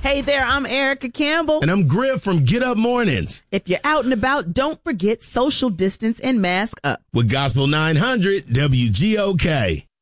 Hey there, I'm Erica Campbell. And I'm Griff from Get Up Mornings. If you're out and about, don't forget social distance and mask up. With Gospel 900 WGOK.